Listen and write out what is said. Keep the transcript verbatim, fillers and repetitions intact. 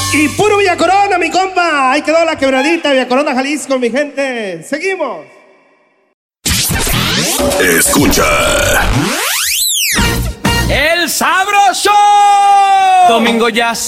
Y puro Villa Corona, mi compa. Ahí quedó la quebradita, Villa Corona, Jalisco, mi gente. Seguimos. Escucha. El Sabroso. Domingo Jazz.